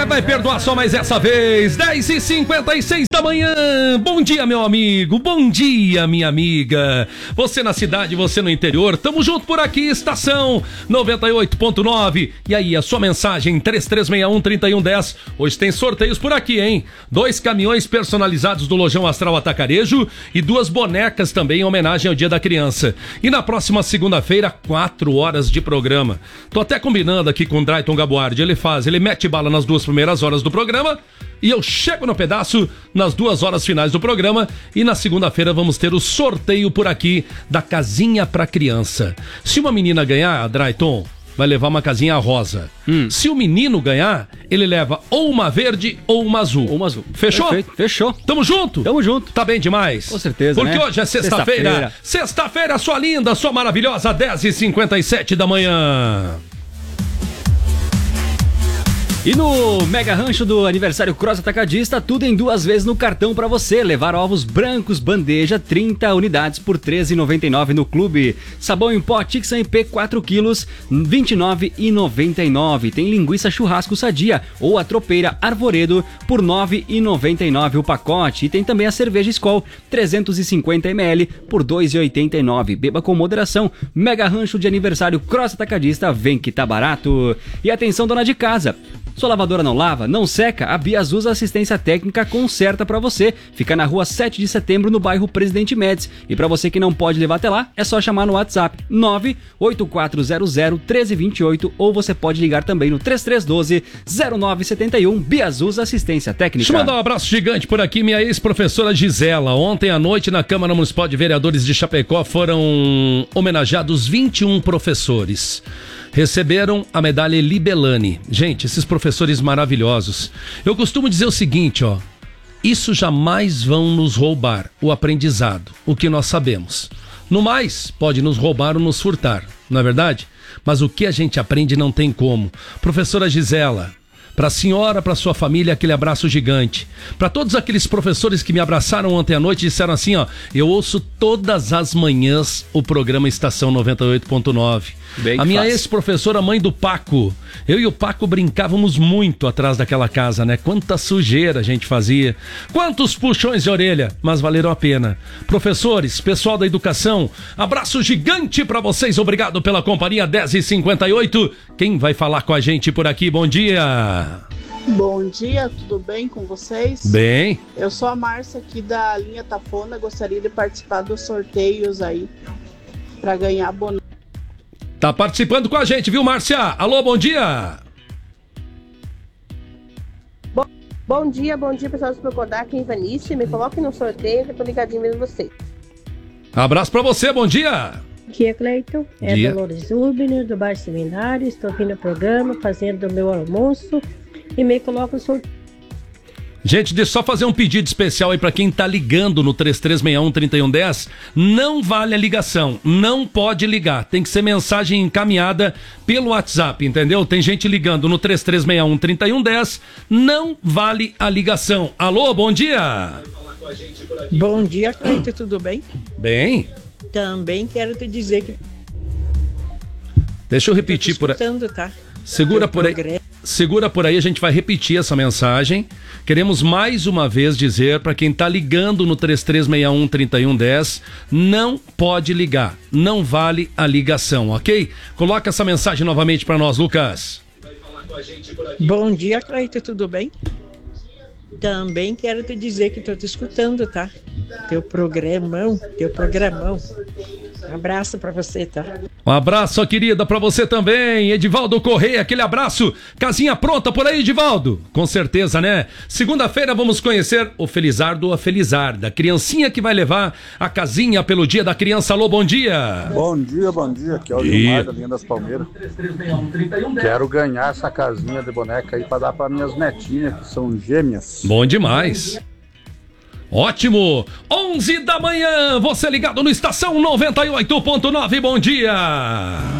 vai perdoar só mais essa vez. 10h56 da manhã. Bom dia, meu amigo. Bom dia, minha amiga. Você na cidade, você no interior. Tamo junto por aqui, estação 98.9. E aí, a sua mensagem 3361-3110. Hoje tem sorteios por aqui, hein? 2 caminhões personalizados do Lojão Astral Atacarejo e 2 bonecas também em homenagem ao Dia da Criança. E na próxima segunda-feira, 4 horas de programa. Tô até combinando aqui com o Drayton Gabuardi. Ele mete bala nas 2 primeiras horas do programa e eu chego no pedaço nas 2 horas finais do programa. E na segunda-feira vamos ter o sorteio por aqui da casinha pra criança. Se uma menina ganhar, Drayton, vai levar uma casinha rosa. Se o menino ganhar, ele leva ou uma verde ou uma azul. Fechou? Perfeito. Fechou. Tamo junto? Tamo junto. Tá bem demais? Com certeza, porque né? Hoje é sexta-feira. Sexta-feira, sua linda, sua maravilhosa, 10h57 da manhã. E no Mega Rancho do Aniversário Cross Atacadista, tudo em 2 vezes no cartão pra você. Levar ovos brancos, bandeja, 30 unidades por R$ 13,99 no clube. Sabão em pó Tixan IP 4 quilos, R$ 29,99. Tem linguiça churrasco sadia ou a tropeira Arvoredo por R$ 9,99 o pacote. E tem também a cerveja Skol, 350 ml por R$ 2,89. Beba com moderação. Mega Rancho de Aniversário Cross Atacadista, vem que tá barato. E atenção, dona de casa. Sua lavadora não lava? Não seca? A Biasus Assistência Técnica conserta pra você. Fica na rua 7 de setembro, no bairro Presidente Médici. E pra você que não pode levar até lá, é só chamar no WhatsApp 984001328 ou você pode ligar também no 3312-0971. Biasus Assistência Técnica. Deixa eu mandar um abraço gigante por aqui, minha ex-professora Gisela. Ontem à noite, na Câmara Municipal de Vereadores de Chapecó, foram homenageados 21 professores. Receberam a medalha Libelani. Gente, esses professores maravilhosos. Eu costumo dizer o seguinte, ó. Isso jamais vão nos roubar, o aprendizado, o que nós sabemos. No mais, pode nos roubar ou nos furtar, não é verdade? Mas o que a gente aprende não tem como. Professora Gisela, para a senhora, para sua família, aquele abraço gigante. Para todos aqueles professores que me abraçaram ontem à noite e disseram assim, ó, eu ouço todas as manhãs o programa Estação 98.9. A minha ex-professora, mãe do Paco. Eu e o Paco brincávamos muito atrás daquela casa, né? Quanta sujeira a gente fazia. Quantos puxões de orelha, mas valeram a pena. Professores, pessoal da educação, abraço gigante pra vocês. Obrigado pela companhia. 10h58. Quem vai falar com a gente por aqui? Bom dia. Bom dia, tudo bem com vocês? Bem. Eu sou a Márcia aqui da linha Tafona. Gostaria de participar dos sorteios aí pra ganhar boné. Tá participando com a gente, viu, Márcia? Alô, bom dia! Bom dia, pessoal do Procodar, aqui em Vanice. Me coloque no sorteio, que eu tô ligadinho mesmo você. Abraço pra você, bom dia! Bom dia, Cleiton. É Dolores Rubner, do bairro Seminário. Estou aqui no programa, fazendo o meu almoço e me coloco no sorteio. Gente, deixa eu só fazer um pedido especial aí pra quem tá ligando no 3361-3110. Não vale a ligação, não pode ligar. Tem que ser mensagem encaminhada pelo WhatsApp, entendeu? Tem gente ligando no 3361-3110. Não vale a ligação. Alô, bom dia! Bom dia, Cleiton, tudo bem? Bem. Também quero te dizer que... Deixa eu repetir por aí. Tá? Segura por aí, a gente vai repetir essa mensagem. Queremos mais uma vez dizer para quem tá ligando no 3361-3110, não pode ligar, não vale a ligação, ok? Coloca essa mensagem novamente para nós, Lucas. Bom dia, Cleiton, tudo bem? Também quero te dizer que tô te escutando, tá? Teu programão. Um abraço pra você, tá? Um abraço, querida, pra você também. Edivaldo Correia, aquele abraço. Casinha pronta por aí, Edivaldo? Com certeza, né? Segunda-feira vamos conhecer o Felizardo ou a Felizarda, criancinha que vai levar a casinha pelo Dia da Criança. Alô, bom dia. Bom dia. Aqui é o Gilmar da linha das Palmeiras. Quero ganhar essa casinha de boneca aí pra dar pra minhas netinhas, que são gêmeas. Bom demais. Ótimo! 11 da manhã, você ligado no Estação 98.9, bom dia!